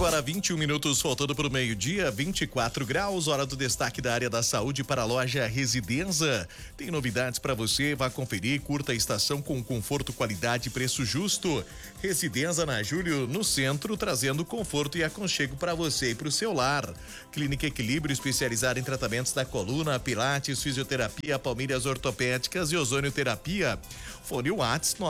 Agora 21 minutos, faltando para o meio-dia, 24 graus, hora do destaque da área da saúde para a loja Residenza. Tem novidades para você, vá conferir, curta a estação com conforto, qualidade e preço justo. Residenza na Júlio, no centro, trazendo conforto e aconchego para você e para o seu lar. Clínica Equilíbrio, especializada em tratamentos da coluna, pilates, fisioterapia, palmilhas ortopédicas e ozonioterapia. Fone WhatsApp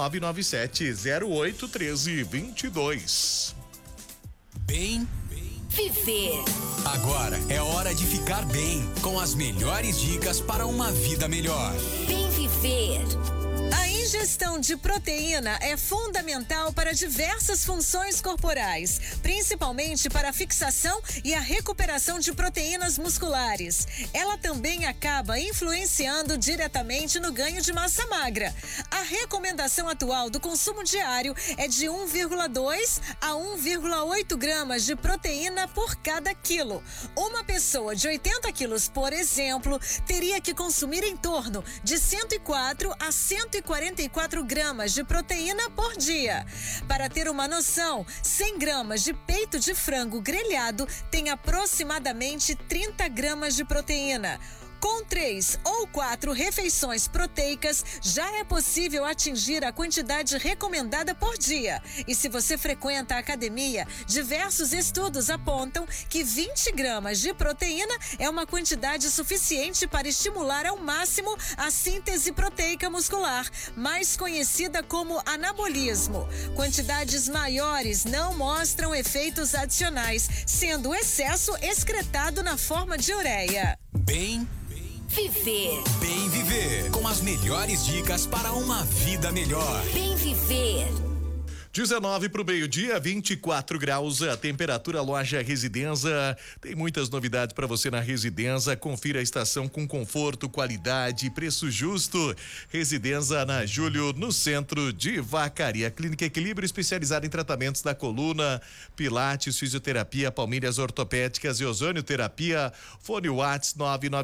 997-08-1322. Bem viver. Agora é hora de ficar bem, com as melhores dicas para uma vida melhor. Bem viver. A ingestão de proteína é fundamental para diversas funções corporais, principalmente para a fixação e a recuperação de proteínas musculares. Ela também acaba influenciando diretamente no ganho de massa magra. A recomendação atual do consumo diário é de 1,2 a 1,8 gramas de proteína por cada quilo. Uma pessoa de 80 quilos, por exemplo, teria que consumir em torno de 104 a 144 gramas de proteína por dia. Para ter uma noção, 100 gramas de peito de frango grelhado tem aproximadamente 30 gramas de proteína. Com 3 ou 4 refeições proteicas, já é possível atingir a quantidade recomendada por dia. E se você frequenta a academia, diversos estudos apontam que 20 gramas de proteína é uma quantidade suficiente para estimular ao máximo a síntese proteica muscular, mais conhecida como anabolismo. Quantidades maiores não mostram efeitos adicionais, sendo o excesso excretado na forma de ureia. Bem viver. Bem viver, com as melhores dicas para uma vida melhor. Bem viver. 19 para o meio-dia, 24 graus, a temperatura. Loja Residenza tem muitas novidades para você na Residenza. Confira a estação com conforto, qualidade e preço justo. Residenza na Júlio, no centro de Vacaria. Clínica Equilíbrio, especializada em tratamentos da coluna, pilates, fisioterapia, palmilhas ortopédicas e ozonioterapia. Fone WhatsApp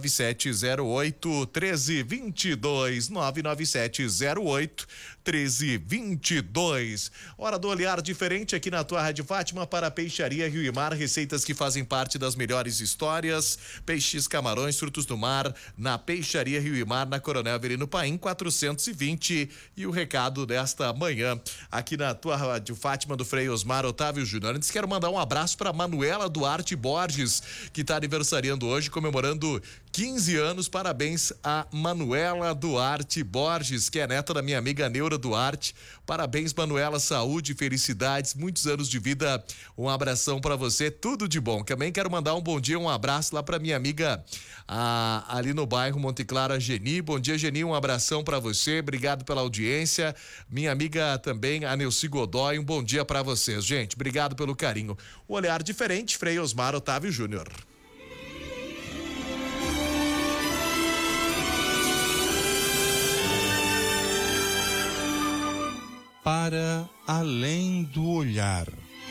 99708-1322, 99708-1322. Hora do olhar diferente aqui na tua Rádio Fátima para Peixaria Rio e Mar, receitas que fazem parte das melhores histórias. Peixes, camarões, frutos do mar, na Peixaria Rio e Mar, na Coronel Avelino Paim 420. E o recado desta manhã aqui na tua Rádio Fátima do Frei Osmar Otávio Júnior. Antes quero mandar um abraço para Manuela Duarte Borges, que está aniversariando hoje, comemorando 15 anos. Parabéns a Manuela Duarte Borges, que é neta da minha amiga Neura Duarte. Parabéns, Manuela, saúde, felicidades, muitos anos de vida. Um abração para você, tudo de bom. Também quero mandar um bom dia, um abraço lá para minha amiga ali no bairro Monte Claro, a Geni. Bom dia, Geni, um abração para você, obrigado pela audiência. Minha amiga também, a Neuci Godoy, um bom dia para vocês, gente, obrigado pelo carinho. O olhar diferente, Frei Osmar Otávio Júnior. Para além do olhar.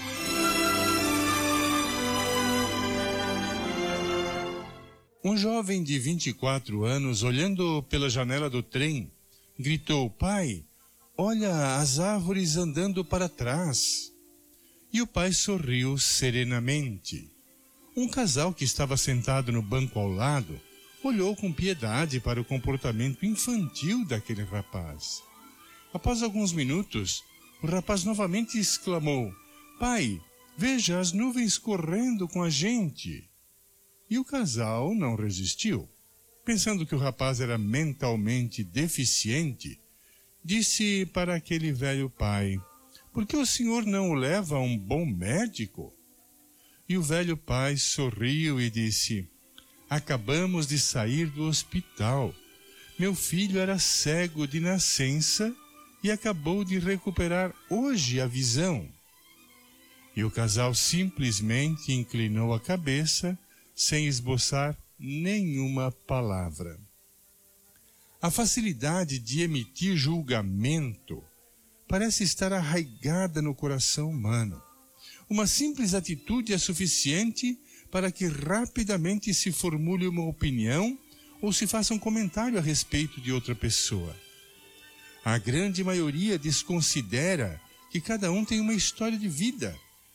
Um jovem de 24 anos, olhando pela janela do trem, gritou: "Pai, olha as árvores andando para trás." E o pai sorriu serenamente. Um casal que estava sentado no banco ao lado olhou com piedade para o comportamento infantil daquele rapaz. Após alguns minutos, o rapaz novamente exclamou: "Pai, veja as nuvens correndo com a gente." E o casal não resistiu. Pensando que o rapaz era mentalmente deficiente, disse para aquele velho pai: "Por que o senhor não o leva a um bom médico?" E o velho pai sorriu e disse: "Acabamos de sair do hospital. Meu filho era cego de nascença e acabou de recuperar hoje a visão." E o casal simplesmente inclinou a cabeça, sem esboçar nenhuma palavra. A facilidade de emitir julgamento parece estar arraigada no coração humano. Uma simples atitude é suficiente para que rapidamente se formule uma opinião ou se faça um comentário a respeito de outra pessoa. A grande maioria desconsidera que cada um tem uma história de vida.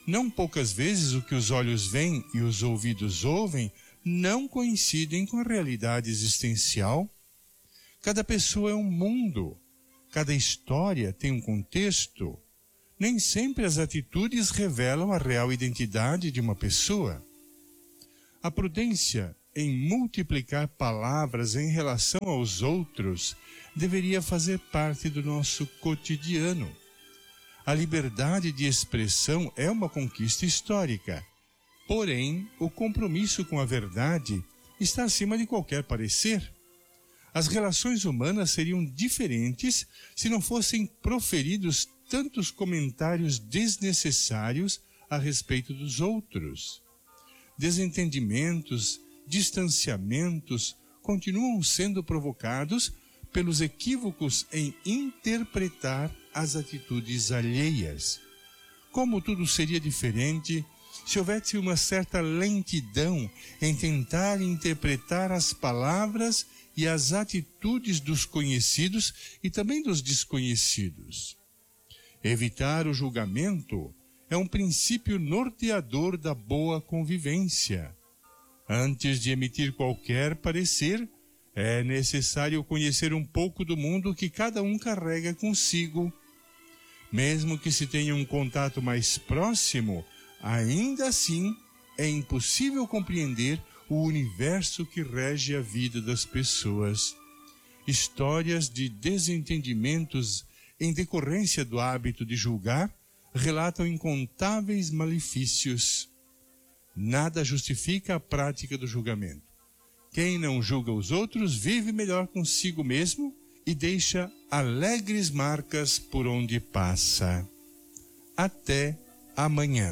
Não poucas vezes o que os olhos veem e os ouvidos ouvem não coincidem com a realidade existencial. Cada pessoa é um mundo, cada história tem um contexto. Nem sempre as atitudes revelam a real identidade de uma pessoa. A prudência em multiplicar palavras em relação aos outros deveria fazer parte do nosso cotidiano. A liberdade de expressão é uma conquista histórica. Porém, o compromisso com a verdade está acima de qualquer parecer. As relações humanas seriam diferentes se não fossem proferidos tantos comentários desnecessários a respeito dos outros. Desentendimentos, distanciamentos continuam sendo provocados pelos equívocos em interpretar as atitudes alheias. Como tudo seria diferente se houvesse uma certa lentidão em tentar interpretar as palavras e as atitudes dos conhecidos e também dos desconhecidos. Evitar o julgamento é um princípio norteador da boa convivência. Antes de emitir qualquer parecer, é necessário conhecer um pouco do mundo que cada um carrega consigo. Mesmo que se tenha um contato mais próximo, ainda assim é impossível compreender o universo que rege a vida das pessoas. Histórias de desentendimentos em decorrência do hábito de julgar relatam incontáveis malefícios. Nada justifica a prática do julgamento. Quem não julga os outros vive melhor consigo mesmo e deixa alegres marcas por onde passa. Até amanhã.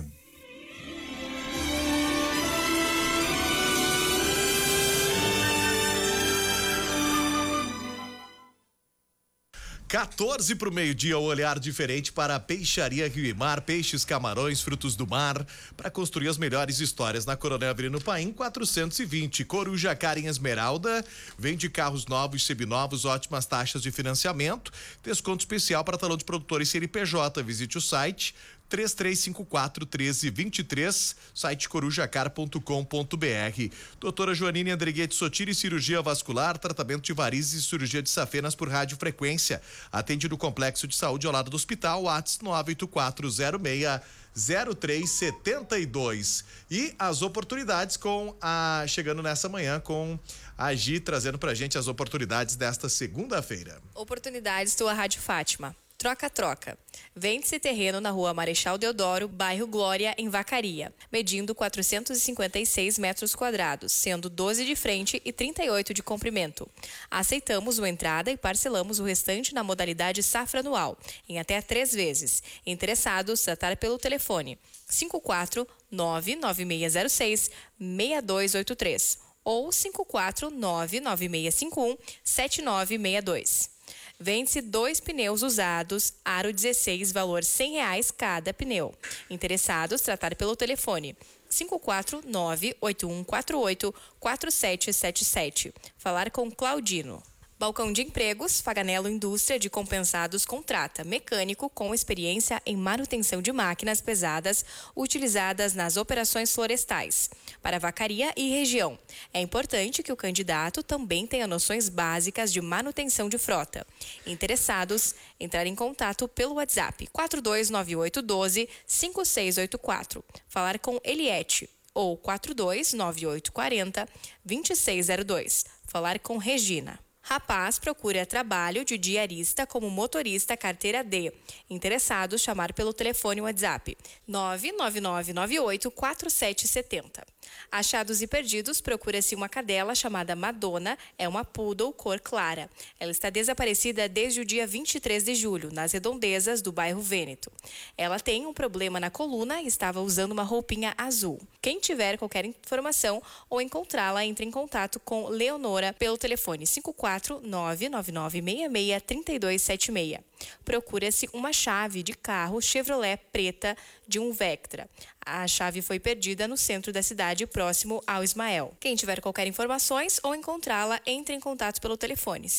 14 para o meio-dia, o olhar diferente para a Peixaria Rio e Mar, peixes, camarões, frutos do mar, para construir as melhores histórihistórias na Coronel Avelino Paim, 420. Coruja Car em Esmeralda, vende carros novos, seminovos, ótimas taxas de financiamento, desconto especial para talão de produtores CNPJ. Visite o site 3354-1323, site corujacar.com.br. Doutora Joanine Andriguete Sotiri, cirurgia vascular, tratamento de varizes e cirurgia de safenas por radiofrequência. Atende no Complexo de Saúde ao lado do hospital, WhatsApp 984060372. E as oportunidades chegando nessa manhã com a Gi, trazendo pra gente as oportunidades desta segunda-feira. Oportunidades tua Rádio Fátima. Troca-troca. Vende-se terreno na rua Marechal Deodoro, bairro Glória, em Vacaria, medindo 456 metros quadrados, sendo 12 de frente e 38 de comprimento. Aceitamos uma entrada e parcelamos o restante na modalidade safra anual, em até 3 vezes. Interessados, tratar pelo telefone 5499606-6283 ou 5499651-7962. Vende-se 2 pneus usados, aro 16, valor R$100 cada pneu. Interessados, tratar pelo telefone 549-8148-4777. Falar com Claudino. Balcão de Empregos, Faganello Indústria de Compensados contrata mecânico com experiência em manutenção de máquinas pesadas utilizadas nas operações florestais para Vacaria e região. É importante que o candidato também tenha noções básicas de manutenção de frota. Interessados, entrar em contato pelo WhatsApp 429812-5684. Falar com Eliette ou 429840-2602. Falar com Regina. Rapaz procura trabalho de diarista como motorista carteira D. Interessados, chamar pelo telefone WhatsApp 999984770. Achados e perdidos, procura-se uma cadela chamada Madonna, é uma poodle cor clara. Ela está desaparecida desde o dia 23 de julho, nas redondezas do bairro Vêneto. Ela tem um problema na coluna e estava usando uma roupinha azul. Quem tiver qualquer informação ou encontrá-la, entre em contato com Leonora pelo telefone 54999663276. Procura-se uma chave de carro Chevrolet preta de um Vectra. A chave foi perdida no centro da cidade, próximo ao Ismael. Quem tiver qualquer informações ou encontrá-la, entre em contato pelo telefone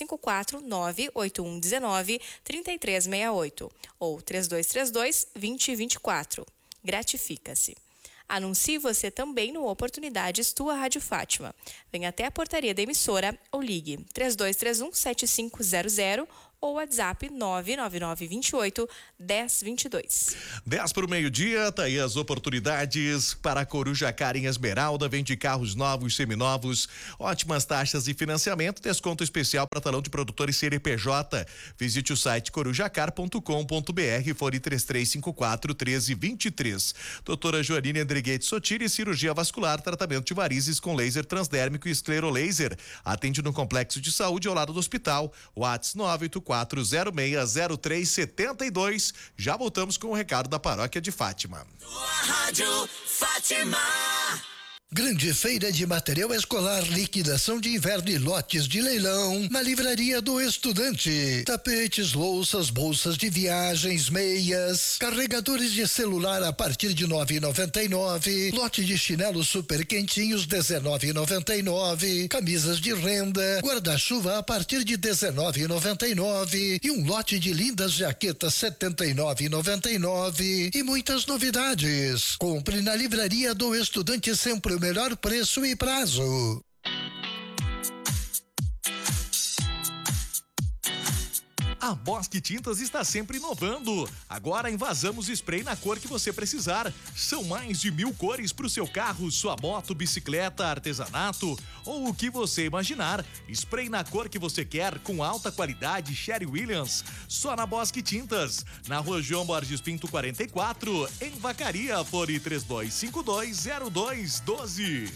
5498119-3368 ou 3232-2024. gratifica-se. Anuncie você também no Oportunidades Tua Rádio Fátima. Venha até a portaria da emissora ou ligue 3231-7500 ou WhatsApp 99928-1022. 10 para o meio-dia, tá aí as oportunidades para a Coruja Car em Esmeralda, vende carros novos, seminovos, ótimas taxas de financiamento, desconto especial para talão de produtor e CNPJ. Visite o site corujacar.com.br, fone 3354-1323. Doutora Joanine Andriguete Sotiri, cirurgia vascular, tratamento de varizes com laser transdérmico e esclerolaser. Atende no Complexo de Saúde ao lado do hospital. WhatsApp 984060372. Já voltamos com o recado da Paróquia de Fátima. Rádio Fátima. Grande feira de material escolar, liquidação de inverno e lotes de leilão na Livraria do Estudante. Tapetes, louças, bolsas de viagens, meias, carregadores de celular a partir de R$ 9,99. Lote de chinelos super quentinhos R$ 19,99. Camisas de renda, guarda-chuva a partir de R$ 19,99 e um lote de lindas jaquetas R$ 79,99 e muitas novidades. Compre na Livraria do Estudante, sempre o melhor preço e prazo. A Bosque Tintas está sempre inovando. Agora envasamos spray na cor que você precisar. São mais de 1000 cores para o seu carro, sua moto, bicicleta, artesanato ou o que você imaginar. Spray na cor que você quer, com alta qualidade, Sherry Williams. Só na Bosque Tintas. Na Rua João Borges Pinto 44, em Vacaria, fone 32520212.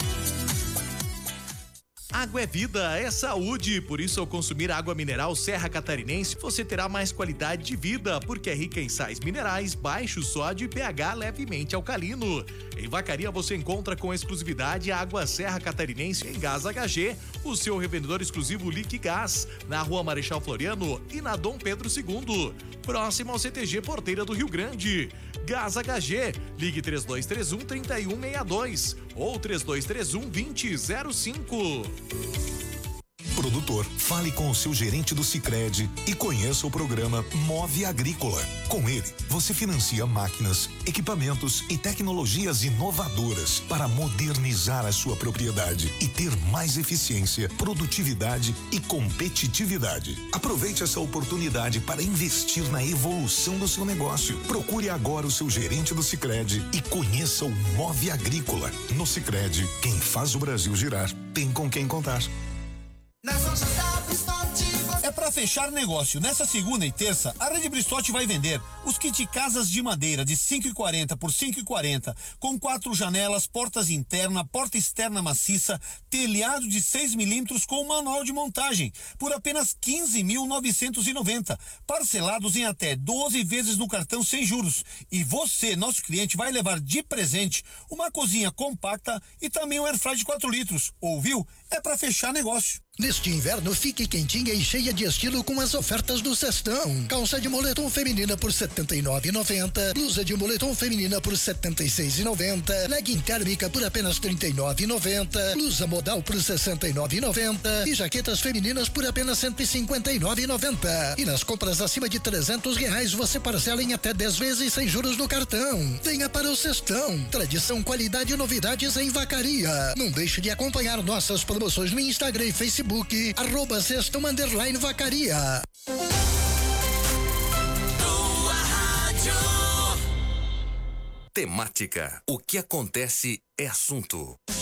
Água é vida, é saúde, por isso ao consumir água mineral Serra Catarinense, você terá mais qualidade de vida, porque é rica em sais minerais, baixo sódio e pH levemente alcalino. Em Vacaria você encontra com exclusividade a água Serra Catarinense em Gás HG, o seu revendedor exclusivo Liquigás, na Rua Marechal Floriano e na Dom Pedro II, próximo ao CTG Porteira do Rio Grande. Gás HG, ligue 3231-3162 ou 3231-2005. Produtor, fale com o seu gerente do Sicredi e conheça o programa Move Agrícola. Com ele, você financia máquinas, equipamentos e tecnologias inovadoras para modernizar a sua propriedade e ter mais eficiência, produtividade e competitividade. Aproveite essa oportunidade para investir na evolução do seu negócio. Procure agora o seu gerente do Sicredi e conheça o Move Agrícola. No Sicredi, quem faz o Brasil girar tem com quem contar. É para fechar negócio. Nessa segunda e terça, a Rede Bristotti vai vender os kit casas de madeira de 5,40 por 5,40, com 4 janelas, portas interna, porta externa maciça, telhado de 6 milímetros com manual de montagem, por apenas 15.990, parcelados em até 12 vezes no cartão sem juros. E você, nosso cliente, vai levar de presente uma cozinha compacta e também um airfryer de 4 litros. Ouviu? É para fechar negócio. Neste inverno, fique quentinha e cheia de estilo com as ofertas do Sextão. Calça de moletom feminina por R$ 79,90. Blusa de moletom feminina por R$ 76,90. Legging térmica por apenas R$ 39,90. Blusa modal por R$ 69,90. E jaquetas femininas por apenas R$ 159,90. E nas compras acima de R$ 300 você parcela em até 10 vezes sem juros no cartão. Venha para o Sextão. Tradição, qualidade e novidades em Vacaria. Não deixe de acompanhar nossas promoções no Instagram e Facebook. @Sextão_Vacaria. Temática. O que acontece é assunto.